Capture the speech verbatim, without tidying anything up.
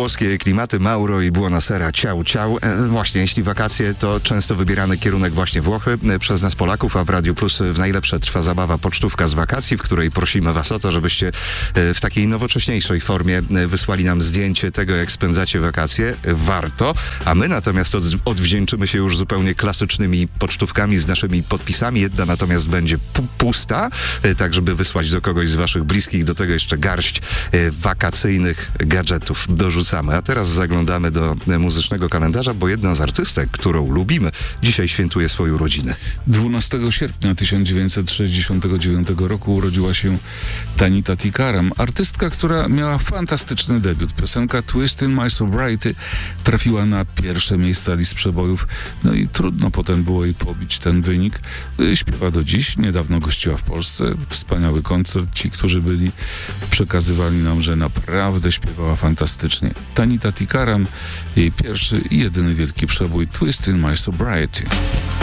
włoskie klimaty, Mauro i Buonasera, ciao, ciao. E, właśnie, jeśli wakacje, to często wybierany kierunek właśnie Włochy e, przez nas Polaków, a w Radiu Plus w najlepsze trwa zabawa pocztówka z wakacji, w której prosimy was o to, żebyście e, w takiej nowocześniejszej formie e, wysłali nam zdjęcie tego, jak spędzacie wakacje. Warto, a my natomiast od, odwdzięczymy się już zupełnie klasycznymi pocztówkami z naszymi podpisami. Jedna natomiast będzie pu- pusta, e, tak żeby wysłać do kogoś z waszych bliskich, do tego jeszcze garść e, wakacyjnych gadżetów dorzucamy. A teraz zaglądamy do e, muzycznego kalendarza, bo jedna z artystek, którą lubimy, dzisiaj świętuje swoją rodzinę. dwunastego sierpnia tysiąc dziewięćset sześćdziesiątego dziewiątego roku urodziła się Tanita Tikaram, artystka, która miała fantastyczny debiut. Piosenka Twist in My Sobriety trafiła na pierwsze miejsca list przebojów, no i trudno potem było jej pobić ten wynik. Śpiewa do dziś, niedawno gościła w Polsce, wspaniały koncert. Ci, którzy byli, przekazywali nam, że naprawdę śpiewała fantastycznie. Tanita Tikaram, jej pierwszy i jedyny wielki przebój Twist in My Sobriety.